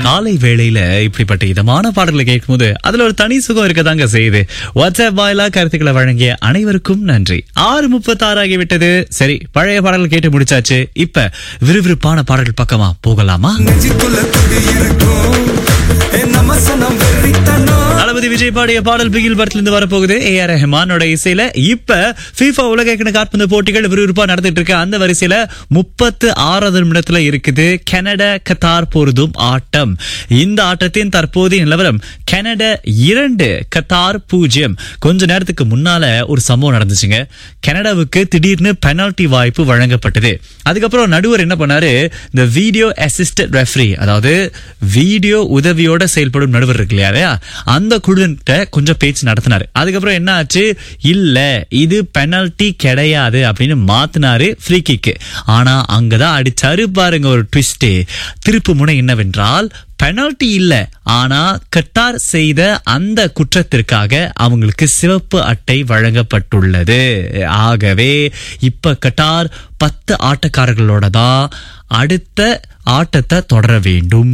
காலை வேளையில இப்படிப்பட்ட இதமான பாடல்களை கேட்கும்போது அதுல ஒரு தனி சுகம் இருக்கதாங்க செய்யுது. வாட்ஸ்அப் வாயிலா கருத்துக்களை வழங்கிய அனைவருக்கும் நன்றி. 6:36 ஆகிவிட்டது. சரி, பழைய பாடல்கள் கேட்டு முடிச்சாச்சு. இப்ப விறுவிறுப்பான பாடல்கள் பக்கமா போகலாமா? தளபதி விஜய் பாடிய பாடல் பிகில் படத்திலிருந்து வரப்போகுது. AR ரஹ்மானோட இசையில. இப்ப FIFA உலக கால்பந்து போட்டிகள் விறுவிறுப்பா நடந்துட்டு இருக்கு. அந்த வரிசையில 36வது நிமிடத்துல இருக்குது கனடா கத்தார் பொருதும் ஆட்டம். இந்த ஆட்டத்தின் தற்போதைய நிலவரம் கனடா 2 கத்தார் 0. கொஞ்ச நேரத்துக்கு முன்னால ஒரு சம்பவம் நடந்துச்சுங்க. கனடாவுக்கு திடீர்னு பெனால்டி வாய்ப்பு வழங்கப்பட்டது. அதுக்கப்புறம் நடுவர் என்ன பண்ணாரு, இந்த வீடியோ அசிஸ்டன்ட் ரெஃபரி, அதாவது வீடியோ உதவியோட செயல்படும் நடுவர் இருக்கு இல்லையா, அந்த குழுவிட்ட கொஞ்சம் பேச்சு நடத்தினாரு. அதுக்கப்புறம் என்ன ஆச்சு, இல்ல இது பெனல்டி கிடையாது அப்படின்னு மாத்தினாரு ஃப்ரீ கிக். ஆனா அங்கதான் அடிச்சாரு பாருங்க ஒரு ட்விஸ்ட். திருப்பு முனை என்னவென்றால் பெனால்டி இல்ல, ஆனா கட்டார் செய்த அந்த குற்றத்திற்காக அவங்களுக்கு சிவப்பு அட்டை வழங்கப்பட்டுள்ளது. ஆகவே இப்ப கட்டார் 10 ஆட்டக்காரர்களோட தான் அடுத்த ஆட்டத்தை தொடர வேண்டும்.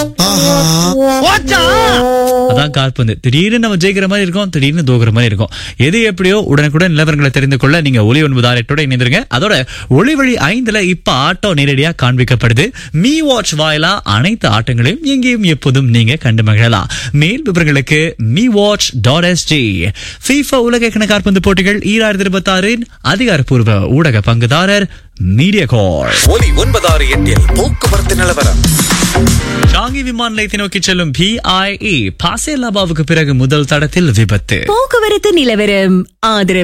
அதான் கால்பந்து. திடீர்னு நம்ம ஜெயிக்கிற மாதிரி இருக்கும், திடீர்னு தோக்குற மாதிரி இருக்கும். எது எப்படியோ உடனுக்குடன் நிலவரங்களை தெரிந்து கொள்ள நீங்க ஒலி 9 இணைந்திருங்க. அதோட ஒளி வழி 5ல இப்ப ஆட்டம் நேரடியா காண்பிக்கப்படுது. மீ வாட்ச் வாயிலா அனைத்து ஆட்டங்களையும் எங்கேயும் எப்போதும் நீங்க கண்டு மகிழலாம். மேல் விவரங்களுக்கு meWatch.sg. FIFA உலக கால்பந்து போட்டிகள் 2026 அதிகாரப்பூர்வ ஊடக பங்குதாரர் மீடியாகார்ப். ஒலி 9 போக்குவரத்து நிலவரம். ஷாங்கி விமான நிலையத்தை நோக்கி செல்லும் PIE பாசேலாபாவுக்கு பிறகு முதல் தடத்தில் விபத்து. போக்குவரத்து நிலவரம் ஆதரவு